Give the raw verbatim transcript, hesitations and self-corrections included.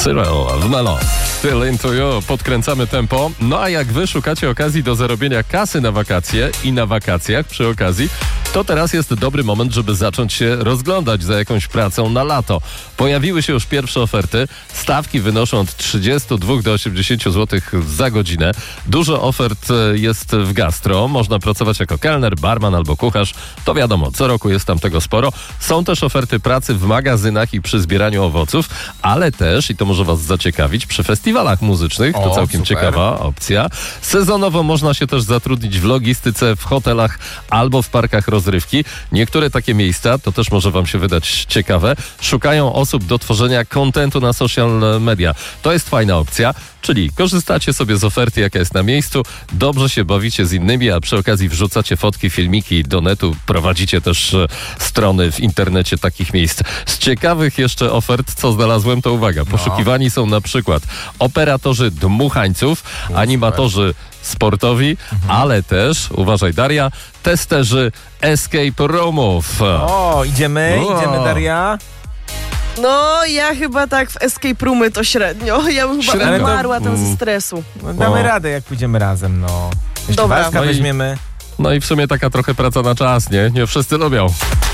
Cyril w Melo. Still into you. Podkręcamy tempo. No a jak wy szukacie okazji do zarobienia kasy na wakacje i na wakacjach przy okazji, to teraz jest dobry moment, żeby zacząć się rozglądać za jakąś pracą na lato. Pojawiły się już pierwsze oferty. Stawki wynoszą od trzydziestu dwóch do osiemdziesięciu złotych za godzinę. Dużo ofert jest w gastro. Można pracować jako kelner, barman albo kucharz. To wiadomo, co roku jest tam tego sporo. Są też oferty pracy w magazynach i przy zbieraniu owoców, ale też, i to może was zaciekawić, przy festiwalach muzycznych. To o, całkiem super. ciekawa opcja. Sezonowo można się też zatrudnić w logistyce, w hotelach albo w parkach rozrywki. Niektóre takie miejsca, to też może wam się wydać ciekawe, szukają osób do tworzenia kontentu na social media. To jest fajna opcja, czyli korzystacie sobie z oferty, jaka jest na miejscu, dobrze się bawicie z innymi, a przy okazji wrzucacie fotki, filmiki do netu, prowadzicie też e, strony w internecie takich miejsc. Z ciekawych jeszcze ofert, co znalazłem, to uwaga, poszukiwani są na przykład operatorzy dmuchańców, animatorzy sportowi, mhm. ale też, uważaj Daria, testerzy escape roomów. O, idziemy, O. idziemy Daria. No, ja chyba tak w escape roomy to średnio. Ja bym chyba Średnio. umarła tam Mm. ze stresu. No, damy O. radę, jak pójdziemy razem, no. Jeszcze Dobra. Wacka No i- weźmiemy. No i w sumie taka trochę praca na czas, nie? Nie wszyscy lubią.